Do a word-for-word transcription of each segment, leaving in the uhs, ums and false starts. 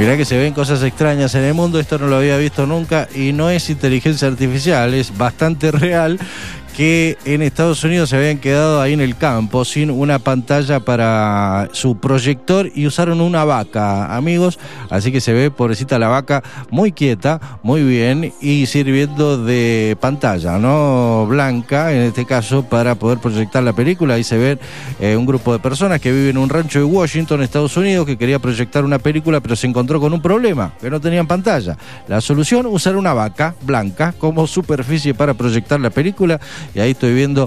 Mirá que se ven cosas extrañas en el mundo, esto no lo había visto nunca y no es inteligencia artificial, es bastante real que en Estados Unidos se habían quedado ahí en el campo sin una pantalla para su proyector y usaron una vaca, amigos, así que se ve, pobrecita la vaca, muy quieta, muy bien y sirviendo de pantalla, ¿no? Blanca, en este caso, para poder proyectar la película. Ahí se ven eh, un grupo de personas que viven en un rancho de Washington, Estados Unidos, que quería proyectar una película, pero se encontró con un problema, que no tenían pantalla. La solución, usar una vaca blanca como superficie para proyectar la película. Y ahí estoy viendo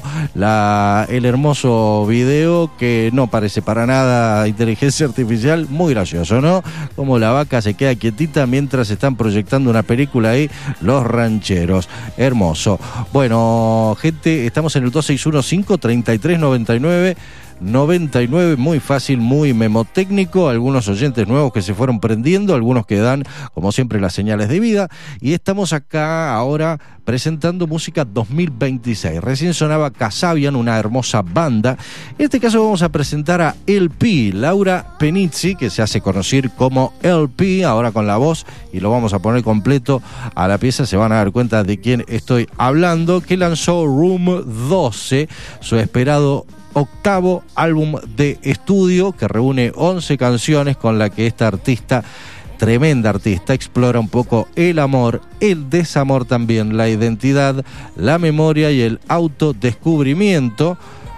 la, el hermoso video que no parece para nada inteligencia artificial, muy gracioso, ¿no? Como la vaca se queda quietita mientras están proyectando una película ahí, los rancheros. Hermoso. Bueno, gente, estamos en el dos seis uno cinco, treinta y tres noventa y nueve noventa y nueve, muy fácil, muy memotécnico, algunos oyentes nuevos que se fueron prendiendo, algunos que dan, como siempre, las señales de vida, y estamos acá ahora presentando música dos mil veintiséis. Recién sonaba Kasabian, una hermosa banda. En este caso vamos a presentar a L P, Laura Penizzi, que se hace conocer como L P, ahora con la voz, y lo vamos a poner completo a la pieza, se van a dar cuenta de quién estoy hablando, que lanzó Room doce, su esperado octavo álbum de estudio que reúne once canciones con la que esta artista, tremenda artista, explora un poco el amor, el desamor también, la identidad, la memoria y el autodescubrimiento.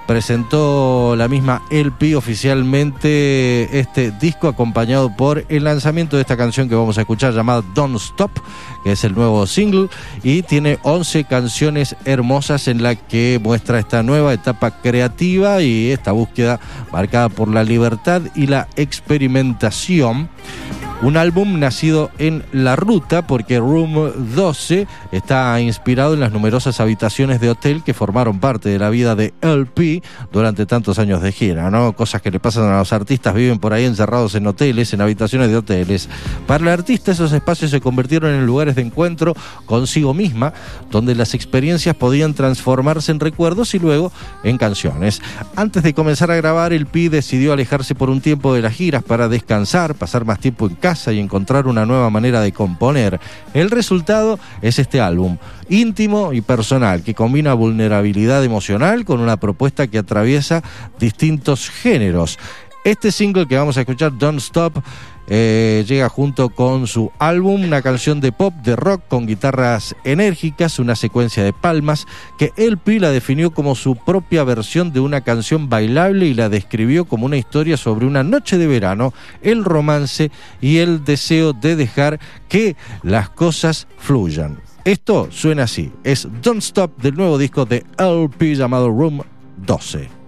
Presentó la misma L P oficialmente este disco, acompañado por el lanzamiento de esta canción que vamos a escuchar llamada Don't Stop, que es el nuevo single, y tiene once canciones hermosas en la que muestra esta nueva etapa creativa y esta búsqueda marcada por la libertad y la experimentación. Un álbum nacido en la ruta, porque Room doce está inspirado en las numerosas habitaciones de hotel que formaron parte de la vida de L P durante tantos años de gira, ¿no? Cosas que le pasan a los artistas, viven por ahí encerrados en hoteles, en habitaciones de hoteles. Para el artista esos espacios se convirtieron en lugares de encuentro consigo misma, donde las experiencias podían transformarse en recuerdos y luego en canciones. Antes de comenzar a grabar, L P decidió alejarse por un tiempo de las giras para descansar, pasar más tiempo en casa casa y encontrar una nueva manera de componer. El resultado es este álbum, íntimo y personal, que combina vulnerabilidad emocional con una propuesta que atraviesa distintos géneros. Este single que vamos a escuchar, Don't Stop, eh, llega junto con su álbum, una canción de pop, de rock, con guitarras enérgicas, una secuencia de palmas, que L P la definió como su propia versión de una canción bailable y la describió como una historia sobre una noche de verano, el romance y el deseo de dejar que las cosas fluyan. Esto suena así, es Don't Stop del nuevo disco de L P llamado Room doce.